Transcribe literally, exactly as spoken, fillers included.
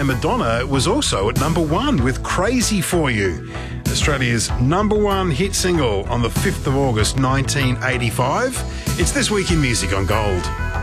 and Madonna was also at number one with Crazy For You, Australia's number one hit single on the fifth of August nineteen eighty-five. It's This Week in Music on Gold.